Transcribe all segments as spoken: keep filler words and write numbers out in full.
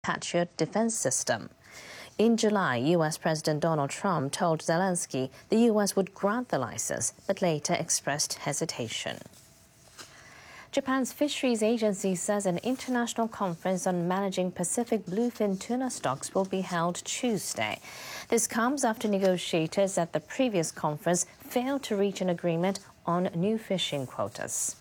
Patriot defense system. In July, U S President Donald Trump told Zelensky the U S would grant the license, but later expressed hesitation. Japan's fisheries agency says an international conference on managing Pacific bluefin tuna stocks will be held Tuesday. This comes after negotiators at the previous conference failed to reach an agreement on new fishing quotas.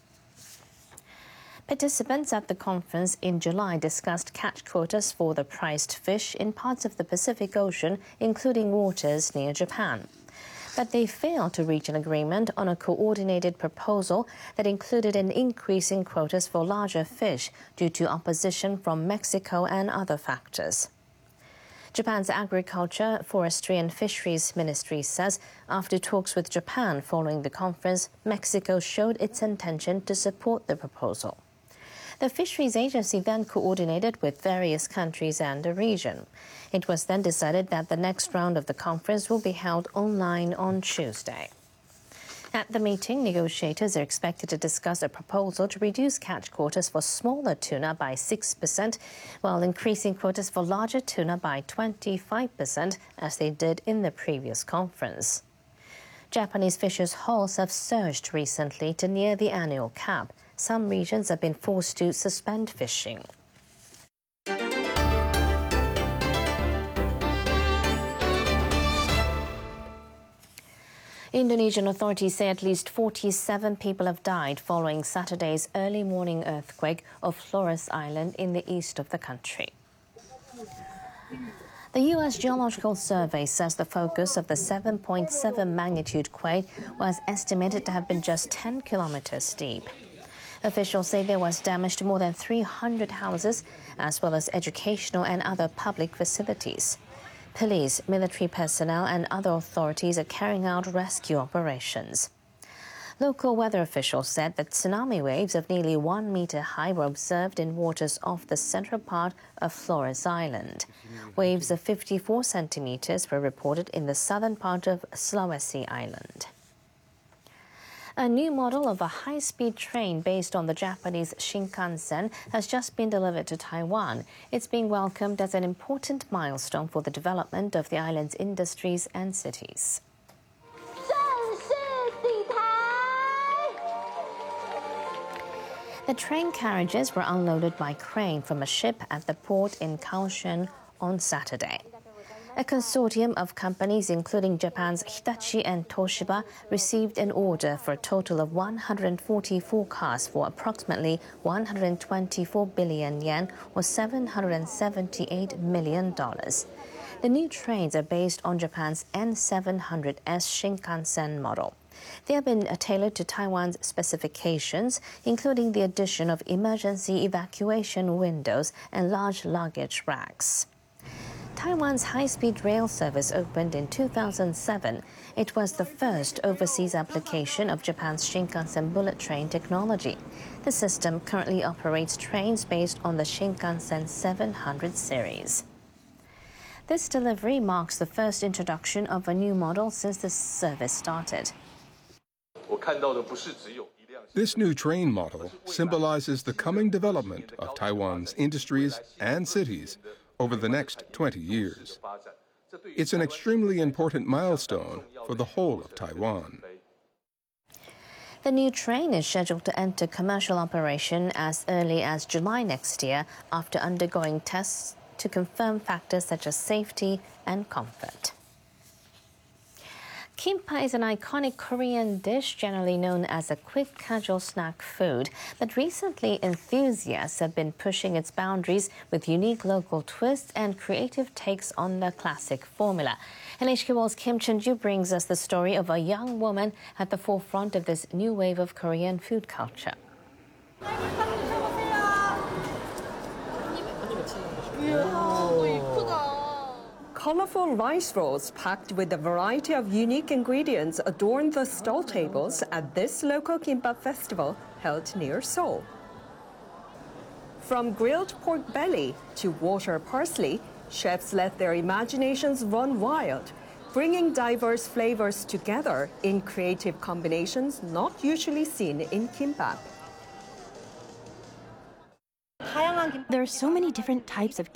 Participants at the conference in July discussed catch quotas for the prized fish in parts of the Pacific Ocean, including waters near Japan. But they failed to reach an agreement on a coordinated proposal that included an increase in quotas for larger fish due to opposition from Mexico and other factors. Japan's Agriculture, Forestry and Fisheries Ministry says after talks with Japan following the conference, Mexico showed its intention to support the proposal. The fisheries agency then coordinated with various countries and the region. It was then decided that the next round of the conference will be held online on Tuesday. At the meeting, negotiators are expected to discuss a proposal to reduce catch quotas for smaller tuna by six percent, while increasing quotas for larger tuna by twenty-five percent, as they did in the previous conference. Japanese fishers' hauls have surged recently to near the annual cap. Some regions have been forced to suspend fishing. Indonesian authorities say at least forty-seven people have died following Saturday's early morning earthquake off Flores Island in the east of the country. The U S Geological Survey says the focus of the seven point seven magnitude quake was estimated to have been just ten kilometers deep. Officials say there was damage to more than three hundred houses, as well as educational and other public facilities. Police, military personnel and other authorities are carrying out rescue operations. Local weather officials said that tsunami waves of nearly one meter high were observed in waters off the central part of Flores Island. Waves of fifty-four centimeters were reported in the southern part of Sulawesi Island. A new model of a high-speed train based on the Japanese Shinkansen has just been delivered to Taiwan. It's being welcomed as an important milestone for the development of the island's industries and cities. The train carriages were unloaded by crane from a ship at the port in Kaohsiung on Saturday. A consortium of companies, including Japan's Hitachi and Toshiba, received an order for a total of one hundred forty-four cars for approximately one hundred twenty-four billion yen, or seven hundred seventy-eight million dollars. The new trains are based on Japan's N seven hundred S Shinkansen model. They have been tailored to Taiwan's specifications, including the addition of emergency evacuation windows and large luggage racks. Taiwan's high-speed rail service opened in two thousand seven. It was the first overseas application of Japan's Shinkansen bullet train technology. The system currently operates trains based on the Shinkansen seven hundred series. This delivery marks the first introduction of a new model since the service started. This new train model symbolizes the coming development of Taiwan's industries and cities over the next twenty years. It's an extremely important milestone for the whole of Taiwan. The new train is scheduled to enter commercial operation as early as July next year after undergoing tests to confirm factors such as safety and comfort. Kimbap is an iconic Korean dish generally known as a quick casual snack food, but recently enthusiasts have been pushing its boundaries with unique local twists and creative takes on the classic formula. N H K World's Kim Chun-ju brings us the story of a young woman at the forefront of this new wave of Korean food culture. Colorful rice rolls packed with a variety of unique ingredients adorn the stall tables at this local kimbap festival held near Seoul. From grilled pork belly to water parsley, chefs let their imaginations run wild, bringing diverse flavors together in creative combinations not usually seen in kimbap. There are so many different types of